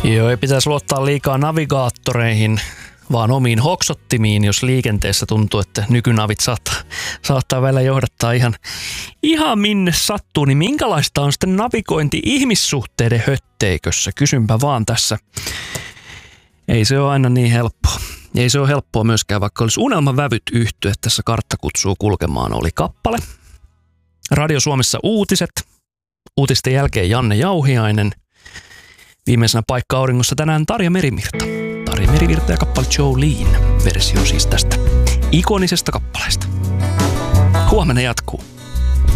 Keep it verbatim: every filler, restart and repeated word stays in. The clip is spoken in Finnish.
Joo, ei pitäisi luottaa liikaa navigaattoreihin, vaan omiin hoksottimiin, jos liikenteessä tuntuu, että nykynavit saattaa, saattaa välillä johdattaa ihan, ihan minne sattuu. Niin minkälaista on sitten navigointi ihmissuhteiden hötteikössä? Kysynpä vaan tässä. Ei se ole aina niin helppoa. Ei se ole helppoa myöskään, vaikka olisi unelmavävyt yhtyä. Tässä Kartta kutsuu kulkemaan oli kappale. Radio Suomessa uutiset. Uutisten jälkeen Janne Jauhiainen. Viimeisenä paikka auringossa tänään Tarja Merivirta. Tarja Merivirta ja kappale Jolene. Versio siis tästä ikonisesta kappaleesta. Huomenna jatkuu.